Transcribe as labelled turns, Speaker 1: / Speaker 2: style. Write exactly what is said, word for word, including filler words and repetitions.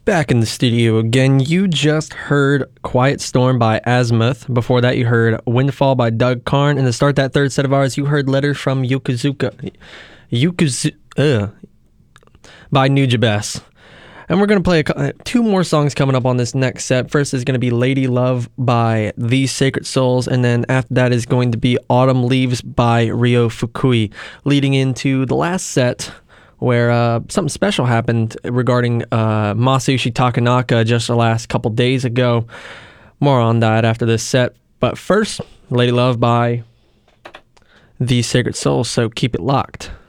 Speaker 1: Back in the studio again. You just heard Quiet Storm by Azimuth. Before that, you heard Windfall by Doug Karn. And to start that third set of ours, you heard Letter from Yokozuka Yokozu, uh, by Nujabes. And we're going to play a, two more songs coming up on this next set. First is going to be Lady Love by These Sacred Souls, and then after that is going to be Autumn Leaves by Ryo Fukui, leading into the last set where uh, something special happened regarding uh, Masayushi Takanaka just the last couple days ago. More on that after this set. But first, Lady Love by These Sacred Souls, so keep it locked.